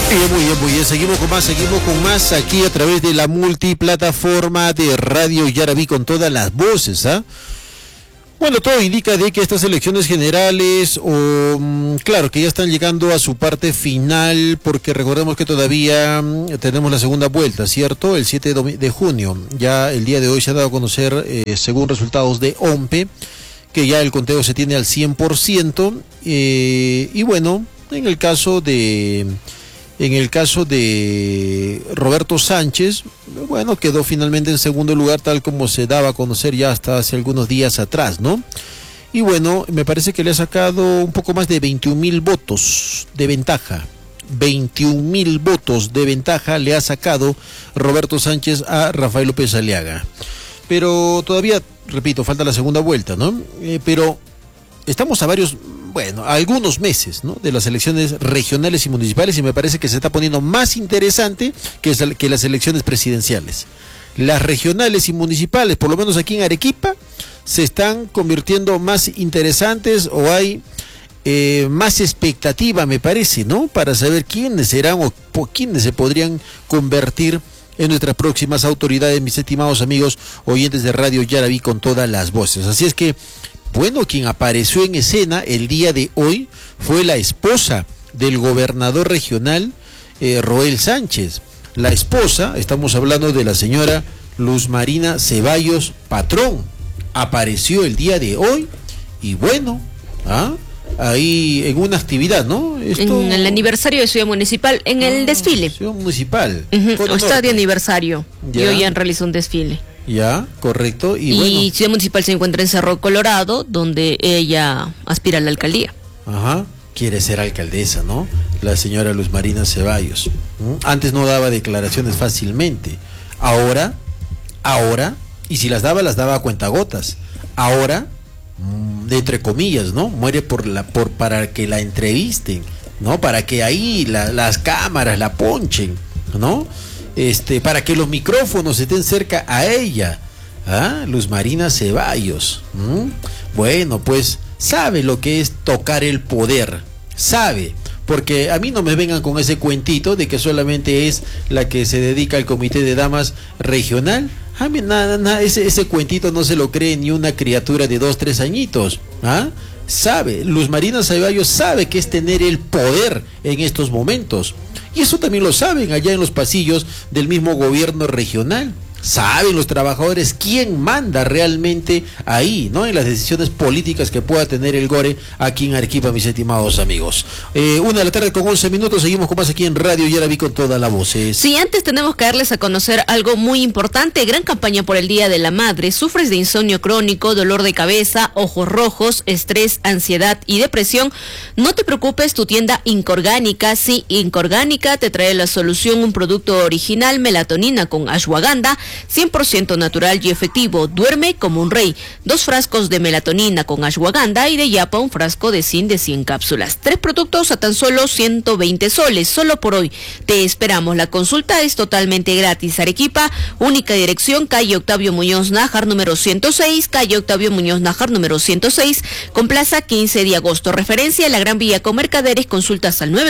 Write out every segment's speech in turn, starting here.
Muy bien, seguimos con más aquí a través de la multiplataforma de Radio Yarabí con todas las voces, ¿ah? Bueno, todo indica de que estas elecciones generales, claro, que ya están llegando a su parte final, porque recordemos que todavía tenemos la segunda vuelta, ¿cierto? El 7 de junio, ya el día de hoy se ha dado a conocer, según resultados de OMPE, que ya el conteo se tiene al 100%, y bueno, en el caso de Roberto Sánchez, bueno, quedó finalmente en segundo lugar, tal como se daba a conocer ya hasta hace algunos días atrás, ¿no? Y bueno, me parece que le ha sacado un poco más de 21,000 votos de ventaja. 21,000 votos de ventaja le ha sacado Roberto Sánchez a Rafael López Aliaga. Pero todavía, repito, falta la segunda vuelta, ¿no? Pero estamos a algunos meses, ¿no?, de las elecciones regionales y municipales, y me parece que se está poniendo más interesante que las elecciones presidenciales. Las regionales y municipales, por lo menos aquí en Arequipa, se están convirtiendo más interesantes, o hay más expectativa, me parece, ¿no?, para saber quiénes serán o quiénes se podrían convertir en nuestras próximas autoridades, mis estimados amigos oyentes de Radio Yarabí con todas las voces. Así es que, bueno, quien apareció en escena el día de hoy fue la esposa del gobernador regional, Roel Sánchez. La esposa, estamos hablando de la señora Luz Marina Ceballos Patrón, apareció el día de hoy y bueno, ahí en una actividad, ¿no? En el aniversario de Ciudad Municipal, en el desfile. Ciudad Municipal. Está de aniversario. Y hoy han realizado un desfile. Ya, correcto. Y bueno, Ciudad Municipal se encuentra en Cerro Colorado, donde ella aspira a la alcaldía. Ajá, quiere ser alcaldesa, ¿no? La señora Luz Marina Ceballos. Antes no daba declaraciones fácilmente. Ahora, y si las daba a cuentagotas. Ahora, entre comillas, ¿no?, muere para que la entrevisten, ¿no? Para que ahí las cámaras la ponchen, ¿no? Para que los micrófonos estén cerca a ella, Luz Marina Ceballos. Bueno, pues sabe lo que es tocar el poder, sabe, porque a mí no me vengan con ese cuentito de que solamente es la que se dedica al comité de damas regional. A mí nada, ese cuentito no se lo cree ni una criatura de 2, 3 añitos, Sabe, Luz Marina Ceballos sabe que es tener el poder en estos momentos. Y eso también lo saben allá en los pasillos del mismo gobierno regional. Saben los trabajadores quién manda realmente ahí, ¿no?, en las decisiones políticas que pueda tener el GORE aquí en Arequipa, mis estimados amigos. 1:11 p.m, seguimos con más aquí en Radio Yarabí con todas las voces. Sí, antes tenemos que darles a conocer algo muy importante. Gran campaña por el Día de la Madre. ¿Sufres de insomnio crónico, dolor de cabeza, ojos rojos, estrés, ansiedad y depresión? No te preocupes, tu tienda Incorgánica, sí, Incorgánica te trae la solución, un producto original, melatonina con ashwagandha, 100% natural y efectivo. Duerme como un rey. 2 frascos de melatonina con ashwagandha y de yapa un frasco de zinc de 100 cápsulas. 3 productos a tan solo 120 soles. Solo por hoy. Te esperamos. La consulta es totalmente gratis. Arequipa, única dirección, calle Octavio Muñoz Nájar número 106, calle Octavio Muñoz Nájar número 106, con plaza 15 de agosto. Referencia a la Gran Vía con Mercaderes. Consultas al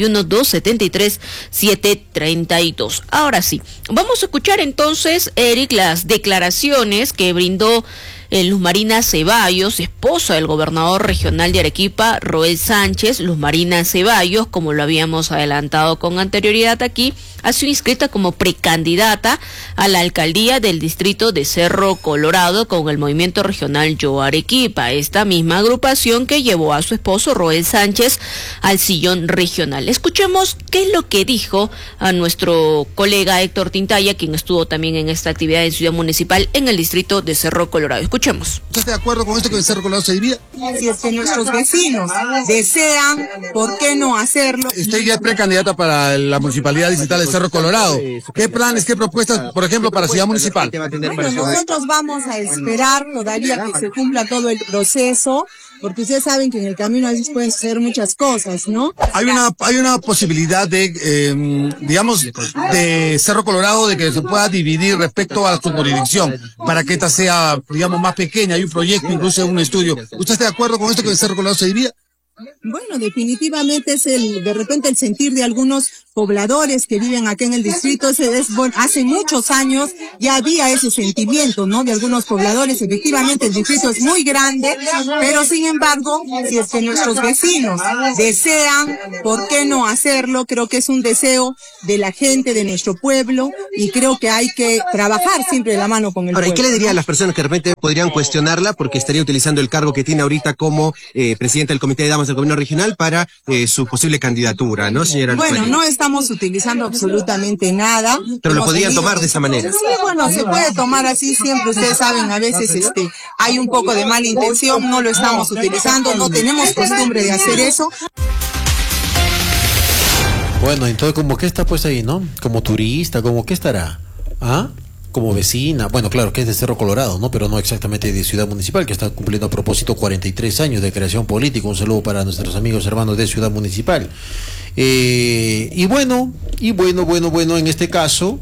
941-273-732. Ahora sí, vamos a escuchar entonces, Eric, las declaraciones que brindó Luz Marina Ceballos, esposa del gobernador regional de Arequipa, Roel Sánchez. Luz Marina Ceballos, como lo habíamos adelantado con anterioridad aquí, ha sido inscrita como precandidata a la alcaldía del distrito de Cerro Colorado con el movimiento regional Yo Arequipa, esta misma agrupación que llevó a su esposo Roel Sánchez al sillón regional. Escuchemos qué es lo que dijo a nuestro colega Héctor Tintaya, quien estuvo también en esta actividad en Ciudad Municipal en el distrito de Cerro Colorado. Escuchemos. ¿Usted está de acuerdo con esto que en Cerro Colorado se divida? Si es que nuestros vecinos desean, ¿por qué no hacerlo? Usted ya es precandidata para la municipalidad distrital de Cerro Colorado. ¿Qué planes, qué propuestas, por ejemplo, para Ciudad Municipal? Bueno, nosotros vamos a esperar todavía que se cumpla todo el proceso, porque ustedes saben que en el camino a veces pueden suceder muchas cosas, ¿no? Hay una posibilidad de, digamos, de Cerro Colorado, de que se pueda dividir respecto a su jurisdicción, para que esta sea, digamos, más pequeña. Hay un proyecto, incluso un estudio. ¿Usted está de acuerdo con esto que en Cerro Colorado se divida? Bueno, definitivamente es de repente el sentir de algunos pobladores que viven acá en el distrito. Bueno, hace muchos años ya había ese sentimiento, ¿no? De algunos pobladores. Efectivamente, el distrito es muy grande, pero sin embargo, si es que nuestros vecinos desean, ¿por qué no hacerlo? Creo que es un deseo de la gente, de nuestro pueblo, y creo que hay que trabajar siempre de la mano con el pueblo. Ahora, ¿y qué le diría a las personas que de repente podrían cuestionarla porque estaría utilizando el cargo que tiene ahorita como presidenta del Comité de Damas del Gobierno Regional para su posible candidatura, ¿no, señora? Bueno, no estamos utilizando absolutamente nada. Pero lo podrían tomar de esa manera. Sí, bueno, se puede tomar así siempre. Ustedes saben, a veces hay un poco de mala intención, no lo estamos utilizando, no tenemos costumbre de hacer eso. Bueno, entonces, ¿como qué está pues ahí, no? Como turista, ¿como qué estará? ¿Ah? Como vecina, bueno, claro que es de Cerro Colorado, ¿no? Pero no exactamente de Ciudad Municipal, que está cumpliendo a propósito 43 años de creación política. Un saludo para nuestros amigos hermanos de Ciudad Municipal. Y bueno, en este caso,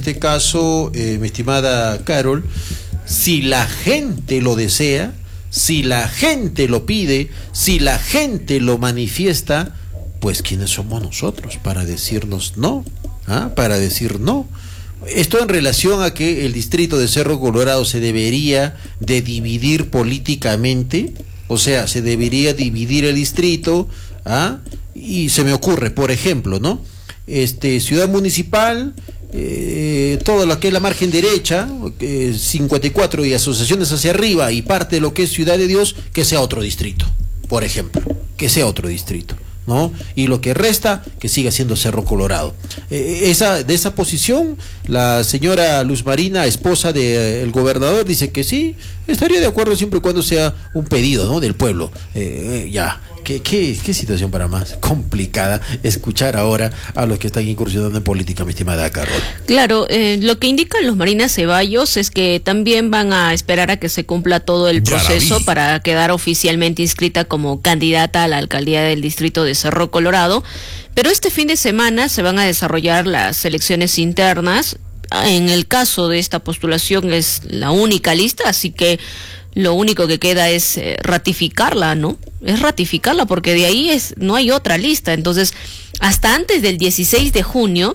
mi estimada Carol, si la gente lo desea, si la gente lo pide, si la gente lo manifiesta, pues ¿quiénes somos nosotros para decirnos no? ¿Ah? Para decir no. Esto en relación a que el distrito de Cerro Colorado se debería de dividir políticamente, o sea, se debería dividir el distrito, ¿ah? Y se me ocurre, por ejemplo, ¿no? Ciudad Municipal, todo lo que es la margen derecha, 54 y asociaciones hacia arriba, y parte de lo que es Ciudad de Dios, que sea otro distrito, por ejemplo, que sea otro distrito, ¿no? Y lo que resta, que siga siendo Cerro Colorado. De esa posición, la señora Luz Marina, esposa del gobernador, dice que sí, estaría de acuerdo siempre y cuando sea un pedido, ¿no? Del pueblo. ¿Qué situación para más complicada escuchar ahora a los que están incursionando en política, mi estimada Carol? Claro, lo que indican los Marina Ceballos es que también van a esperar a que se cumpla todo el proceso para quedar oficialmente inscrita como candidata a la alcaldía del distrito de Cerro Colorado, pero este fin de semana se van a desarrollar las elecciones internas. En el caso de esta postulación es la única lista, así que lo único que queda es ratificarla, ¿no? Es ratificarla porque de ahí no hay otra lista. Entonces, hasta antes del 16 de junio,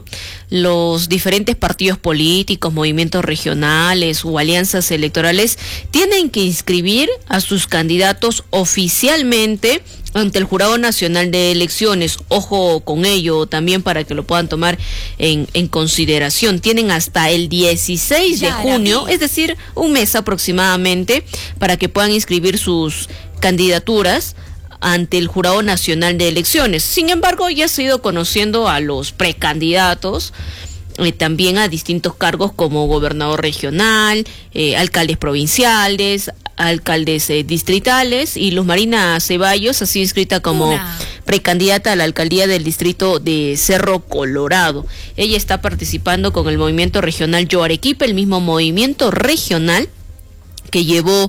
los diferentes partidos políticos, movimientos regionales o alianzas electorales tienen que inscribir a sus candidatos oficialmente ante el Jurado Nacional de Elecciones. Ojo con ello también para que lo puedan tomar en consideración. Tienen hasta el 16 de junio, es decir, un mes aproximadamente, para que puedan inscribir sus candidaturas ante el Jurado Nacional de Elecciones. Sin embargo, ya se ha ido conociendo a los precandidatos, también a distintos cargos como gobernador regional, alcaldes provinciales, alcaldes distritales, y Luz Marina Ceballos ha sido inscrita como precandidata a la alcaldía del distrito de Cerro Colorado. Ella está participando con el movimiento regional Yo Arequipa, el mismo movimiento regional que llevó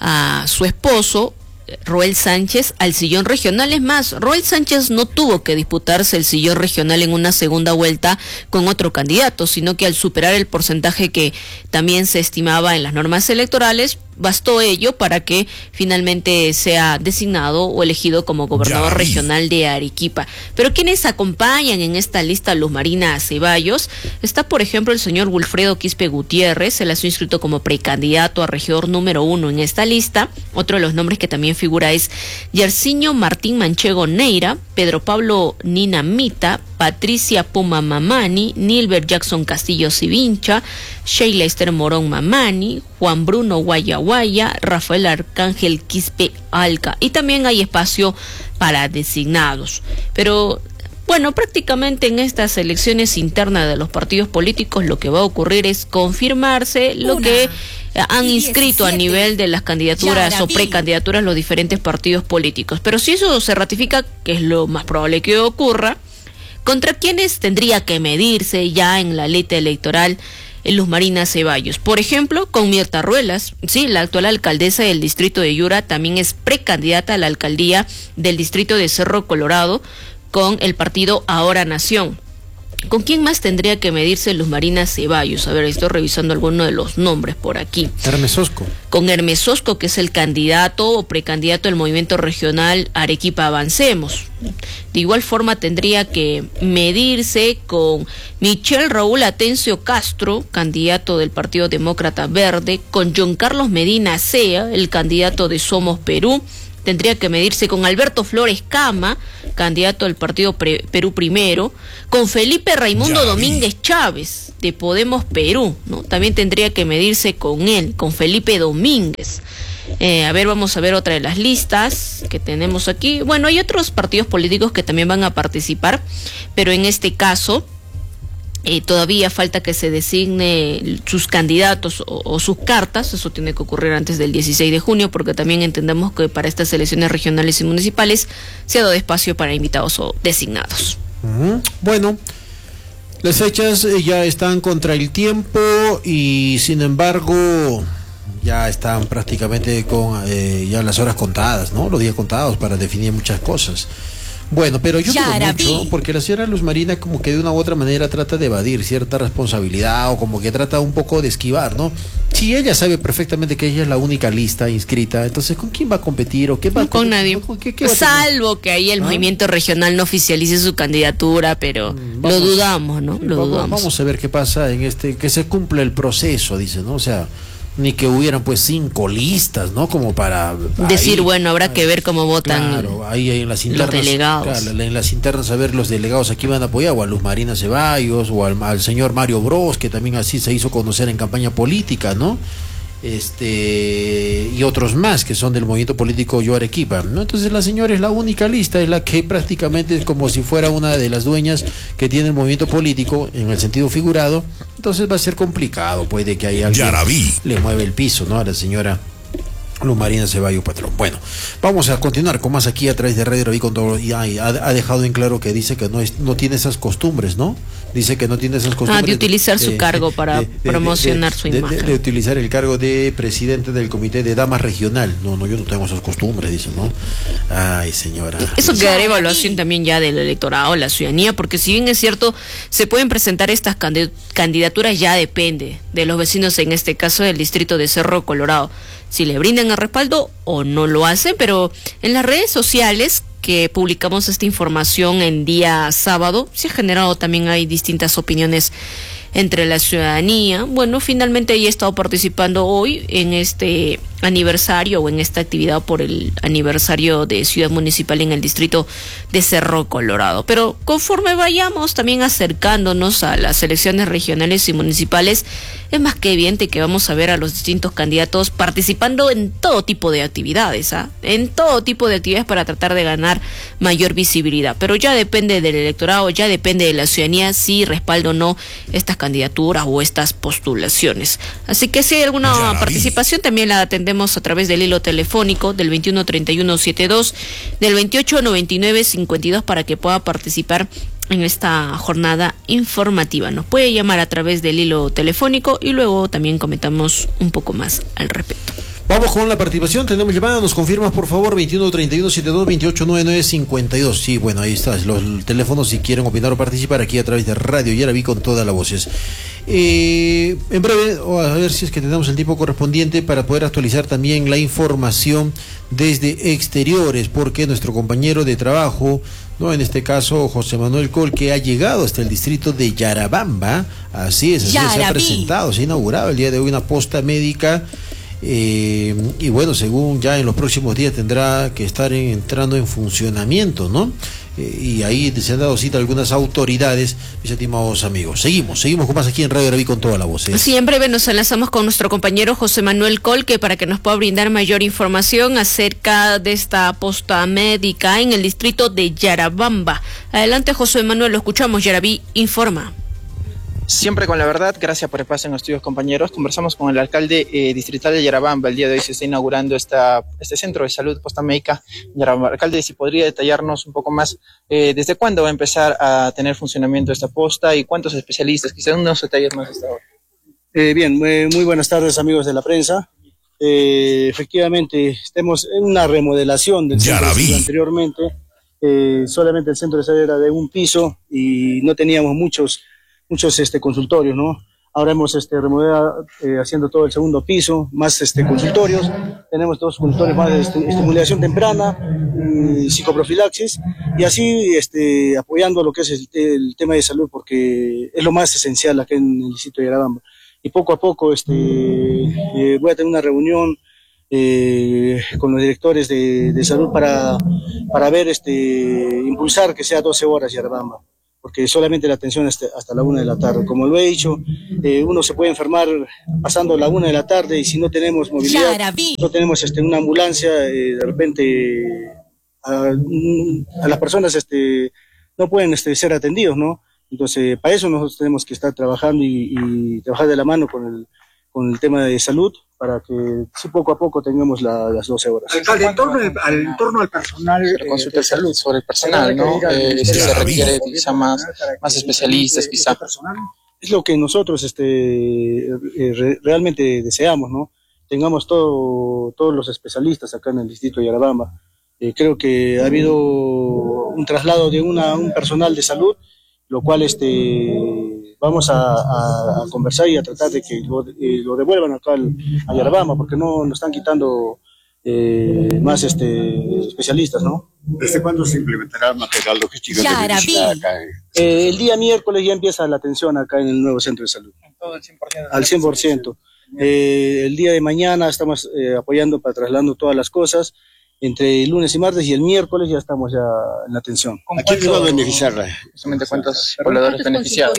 a su esposo Roel Sánchez al sillón regional. Es más, Roel Sánchez no tuvo que disputarse el sillón regional en una segunda vuelta con otro candidato, sino que al superar el porcentaje que también se estimaba en las normas electorales, bastó ello para que finalmente sea designado o elegido como gobernador regional de Arequipa. Pero quienes acompañan en esta lista a Luz Marina Ceballos, está por ejemplo el señor Wilfredo Quispe Gutiérrez. Él ha sido inscrito como precandidato a regidor número 1 en esta lista. Otro de los nombres que también figura es Yersinio Martín Manchego Neira, Pedro Pablo Ninamita, Patricia Puma Mamani, Nilbert Jackson Castillo Civincha, Sheila Esther Morón Mamani, Juan Bruno Guayaguaya, Rafael Arcángel Quispe Alca, y también hay espacio para designados. Pero bueno, prácticamente en estas elecciones internas de los partidos políticos lo que va a ocurrir es confirmarse lo que han inscrito a nivel de las candidaturas o precandidaturas los diferentes partidos políticos. Pero si eso se ratifica, que es lo más probable que ocurra, ¿contra quiénes tendría que medirse ya en la ley electoral Luz Marina Ceballos? Por ejemplo, con Mirta Ruelas, sí, la actual alcaldesa del distrito de Yura, también es precandidata a la alcaldía del distrito de Cerro Colorado con el partido Ahora Nación. ¿Con quién más tendría que medirse Luz Marina Ceballos? A ver, estoy revisando algunos de los nombres por aquí. Hermes Sosco. Con Hermes Sosco, que es el candidato o precandidato del movimiento regional Arequipa Avancemos. De igual forma tendría que medirse con Michel Raúl Atencio Castro, candidato del Partido Demócrata Verde, con John Carlos Medina Sea, el candidato de Somos Perú. Tendría que medirse con Alberto Flores Cama, candidato del Partido Perú Primero, con Felipe Raimundo Domínguez Chávez, de Podemos Perú, ¿no? También tendría que medirse con él, con Felipe Domínguez. A ver, vamos a ver otra de las listas que tenemos aquí. Bueno, hay otros partidos políticos que también van a participar, pero en este caso todavía falta que se designe sus candidatos o sus cartas. Eso tiene que ocurrir antes del 16 de junio, porque también entendemos que para estas elecciones regionales y municipales se ha dado espacio para invitados o designados. Bueno, las fechas ya están contra el tiempo y sin embargo ya están prácticamente con ya las horas contadas, ¿no? Los días contados para definir muchas cosas. Bueno, pero yo dudo mucho, porque la señora Luz Marina como que de una u otra manera trata de evadir cierta responsabilidad o como que trata un poco de esquivar, ¿no? Si ella sabe perfectamente que ella es la única lista inscrita, entonces ¿con quién va a competir o qué va a con nadie? ¿Qué va a Salvo que ahí el movimiento regional no oficialice su candidatura, pero lo dudamos, ¿no? Lo dudamos. Vamos a ver qué pasa en que se cumpla el proceso, dice, ¿no? O sea, ni que hubieran pues 5 listas, ¿no? Como para decir, ahí, bueno, habrá que ver cómo votan, claro, ahí en las internas, los delegados. Claro, en las internas a ver los delegados aquí van a apoyar o a Luz Marina Ceballos o al señor Mario Bros, que también así se hizo conocer en campaña política, ¿no? Y otros más que son del movimiento político Yo Arequipa, ¿no? Entonces la señora es la única lista, es la que prácticamente es como si fuera una de las dueñas que tiene el movimiento político en el sentido figurado. Entonces va a ser complicado, puede que haya alguien le mueve el piso, ¿no? A la señora Luz Marina Ceballos Patrón. Bueno, vamos a continuar con más aquí a través de Radio Raví con todo, y ha dejado en claro que dice que no tiene esas costumbres, ¿no? Dice que no tiene esas costumbres de utilizar su cargo para promocionar su imagen. De utilizar el cargo de presidente del Comité de Damas Regional. No, yo no tengo esas costumbres, dice, ¿no? Ay, señora. Eso quedará evaluación también ya del electorado, la ciudadanía, porque si bien es cierto, se pueden presentar estas candidaturas, ya depende de los vecinos, en este caso del distrito de Cerro Colorado, si le brindan el respaldo o no lo hacen. Pero en las redes sociales que publicamos esta información en día sábado, se ha generado también, hay distintas opiniones entre la ciudadanía. Bueno, finalmente ella ha estado participando hoy en este aniversario o en esta actividad por el aniversario de Ciudad Municipal en el distrito de Cerro Colorado. Pero conforme vayamos también acercándonos a las elecciones regionales y municipales, es más que evidente que vamos a ver a los distintos candidatos participando en todo tipo de actividades, en todo tipo de actividades para tratar de ganar mayor visibilidad. Pero ya depende del electorado, ya depende de la ciudadanía si respalda o no estas candidaturas o estas postulaciones. Así que si hay alguna participación, también la atendemos a través del hilo telefónico del 213172, del 289952, para que pueda participar en esta jornada informativa. Nos puede llamar a través del hilo telefónico y luego también comentamos un poco más al respecto. Vamos con la participación, tenemos llamada, nos confirmas por favor, 213172, 289952. Sí, bueno, ahí está, los teléfonos si quieren opinar o participar aquí a través de Radio Yaraví con todas las voces. En breve, a ver si es que tenemos el tiempo correspondiente para poder actualizar también la información desde exteriores, porque nuestro compañero de trabajo, no, en este caso José Manuel Col, que ha llegado hasta el distrito de Yarabamba, así es, se ha presentado, se ha inaugurado el día de hoy una posta médica. Y bueno, según ya en los próximos días tendrá que estar entrando en funcionamiento, ¿no? Y ahí se han dado cita algunas autoridades, mis estimados amigos. Seguimos con más aquí en Radio Yaraví con toda la voz. Sí, en breve nos enlazamos con nuestro compañero José Manuel Colque para que nos pueda brindar mayor información acerca de esta posta médica en el distrito de Yarabamba. Adelante, José Manuel, lo escuchamos. Yaraví informa. Siempre con la verdad, gracias por el paso en los estudios, compañeros. Conversamos con el alcalde distrital de Yarabamba. El día de hoy se está inaugurando este centro de salud posta médica Yarabamba. Alcalde, si podría detallarnos un poco más desde cuándo va a empezar a tener funcionamiento esta posta y cuántos especialistas, quizás unos detalles más hasta ahora. Bien, muy buenas tardes, amigos de la prensa. Efectivamente, estamos en una remodelación del centro anteriormente. solamente el centro de salud era de un piso y no teníamos muchos consultorios, ¿no? Ahora hemos remodelado, haciendo todo el segundo piso, más consultorios. Tenemos 2 consultorios más de estimulación temprana, psicoprofilaxis, y así apoyando lo que es el tema de salud, porque es lo más esencial acá en el distrito de Yarabamba. Y poco a poco voy a tener una reunión con los directores de salud para ver, impulsar que sea 12 horas Yarabamba, porque solamente la atención es hasta la 1 de la tarde. Como lo he dicho, uno se puede enfermar pasando la 1 de la tarde, y si no tenemos movilidad, no tenemos una ambulancia, de repente a las personas no pueden ser atendidos, ¿no? Entonces, para eso nosotros tenemos que estar trabajando y trabajar de la mano con el tema de salud, para que sí, poco a poco tengamos las 12 horas. Alcalde, en torno al personal... Consulta de salud sobre el personal, ¿no? Si se requiere quizá más especialistas, quizá. Es lo que nosotros realmente deseamos, ¿no? Tengamos todos los especialistas acá en el distrito de Yarabamba. Creo que ha habido un traslado de un personal de salud, lo cual vamos a conversar y a tratar de que lo devuelvan acá a Yarabamba, porque no nos están quitando más especialistas, ¿no? ¿Desde cuándo se implementará material logístico de publicidad acá? El día miércoles ya empieza la atención acá en el nuevo centro de salud. Todo el 100%. Al 100%. El día de mañana estamos apoyando para trasladando todas las cosas. Entre el lunes y martes, y el miércoles ya estamos en la atención. ¿A quién le va a beneficiarla? Justamente, ¿cuántos pobladores beneficiados?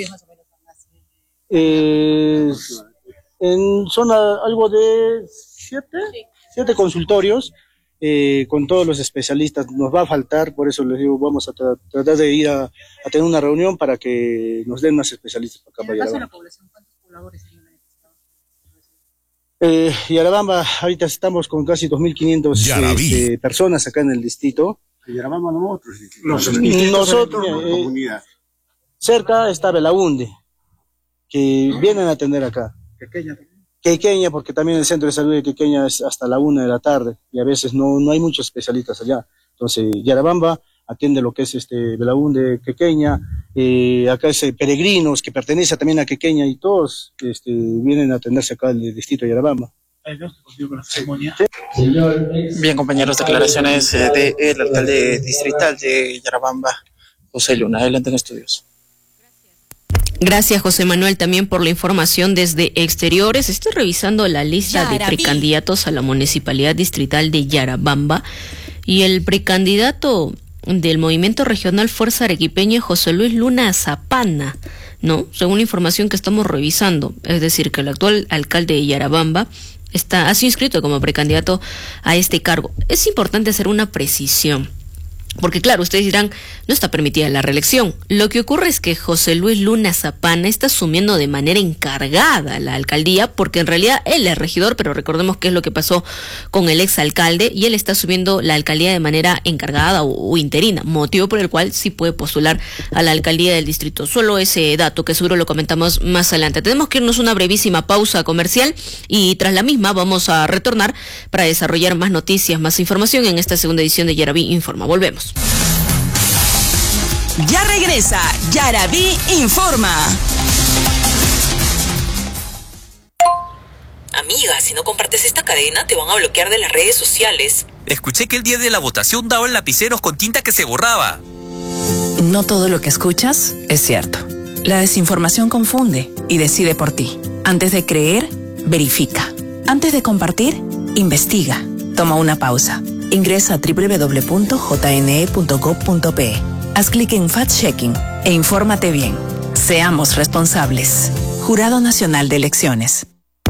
Son algo de 7 consultorios, con todos los especialistas. Nos va a faltar, por eso les digo, vamos a tratar de ir a tener una reunión para que nos den más especialistas para acá. ¿En el caso de la población, cuántos pobladores serían beneficiados? Yarabamba, ahorita estamos con casi 2.500 personas acá en el distrito. Yarabamba nosotros. Nosotros, comunidad. Cerca está Belaunde, que vienen a atender acá. Quequeña, porque también el centro de salud de Quequeña es hasta la 1 de la tarde, y a veces no hay muchos especialistas allá. Entonces, Yarabamba atiende lo que es Belaunde, Quequeña, acá es Peregrinos, que pertenece también a Quequeña, y todos vienen a atenderse acá al distrito de Yarabamba. Bien, compañeros, declaraciones del alcalde distrital de Yarabamba, José Luna. Adelante en estudios. Gracias, José Manuel, también por la información desde exteriores. Estoy revisando la lista de precandidatos a la municipalidad distrital de Yarabamba, y el precandidato del Movimiento Regional Fuerza Arequipeña, José Luis Luna Zapana, ¿no? Según la información que estamos revisando, es decir, que el actual alcalde de Yarabamba ha sido inscrito como precandidato a este cargo. Es importante hacer una precisión, porque claro, ustedes dirán, no está permitida la reelección. Lo que ocurre es que José Luis Luna Zapana está asumiendo de manera encargada la alcaldía, porque en realidad él es regidor, pero recordemos qué es lo que pasó con el exalcalde, y él está asumiendo la alcaldía de manera encargada o interina, motivo por el cual sí puede postular a la alcaldía del distrito. Solo ese dato, que seguro lo comentamos más adelante. Tenemos que irnos una brevísima pausa comercial, y tras la misma vamos a retornar para desarrollar más noticias, más información en esta segunda edición de Yarabí Informa. Volvemos. Ya regresa Yarabí Informa. Amiga, si no compartes esta cadena te van a bloquear de las redes sociales. Escuché que el día de la votación daban lapiceros con tinta que se borraba. No todo lo que escuchas es cierto. La desinformación confunde y decide por ti. Antes de creer, verifica. Antes de compartir, investiga. Toma una pausa. Ingresa a www.jne.gov.pe. Haz clic en Fact-Checking e infórmate bien. Seamos responsables. Jurado Nacional de Elecciones.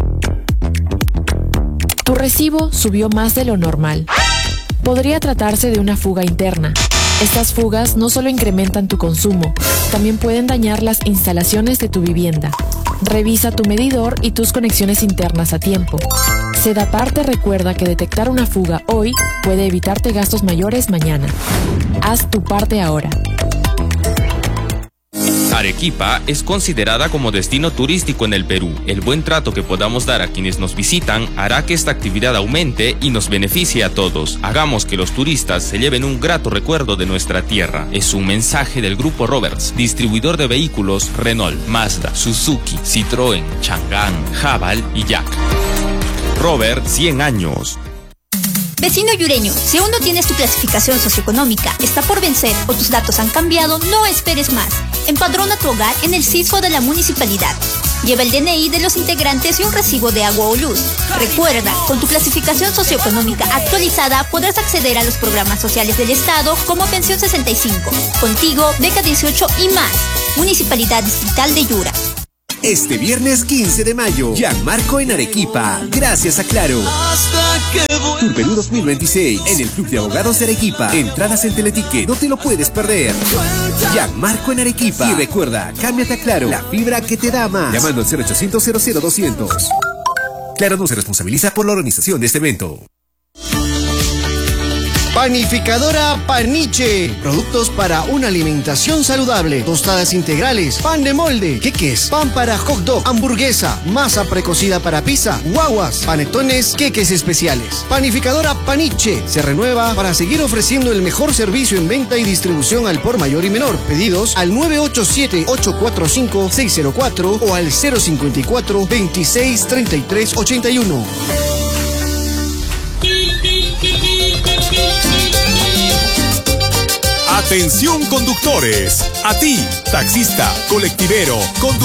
Tu recibo subió más de lo normal. Podría tratarse de una fuga interna. Estas fugas no solo incrementan tu consumo, también pueden dañar las instalaciones de tu vivienda. Revisa tu medidor y tus conexiones internas a tiempo. Sedapar te recuerda que detectar una fuga hoy puede evitarte gastos mayores mañana. Haz tu parte ahora. Arequipa es considerada como destino turístico en el Perú. El buen trato que podamos dar a quienes nos visitan hará que esta actividad aumente y nos beneficie a todos. Hagamos que los turistas se lleven un grato recuerdo de nuestra tierra. Es un mensaje del Grupo Roberts, distribuidor de vehículos Renault, Mazda, Suzuki, Citroën, Chang'an, Haval y Jack. Robert, 100 años. Vecino yureño, si aún no tienes tu clasificación socioeconómica, está por vencer o tus datos han cambiado, no esperes más. Empadrona tu hogar en el CISFO de la municipalidad. Lleva el DNI de los integrantes y un recibo de agua o luz. Recuerda, con tu clasificación socioeconómica actualizada podrás acceder a los programas sociales del Estado como Pensión 65. Contigo, Beca 18 y más. Municipalidad Distrital de Yura. Este viernes 15 de mayo, Gianmarco en Arequipa, gracias a Claro. Tour Perú 2026 en el Club de Abogados de Arequipa. Entradas en Teleticket, no te lo puedes perder. Gianmarco en Arequipa. Y recuerda, cámbiate a Claro, la fibra que te da más. Llamando al 0800 00200. Claro no se responsabiliza por la organización de este evento. Panificadora Paniche. Productos para una alimentación saludable. Tostadas integrales, pan de molde, queques, pan para hot dog, hamburguesa, masa precocida para pizza, guaguas, panetones, queques especiales. Panificadora Paniche se renueva para seguir ofreciendo el mejor servicio en venta y distribución al por mayor y menor. Pedidos al 987-845-604 o al 054-263381. Atención conductores, a ti, taxista, colectivero, conductor.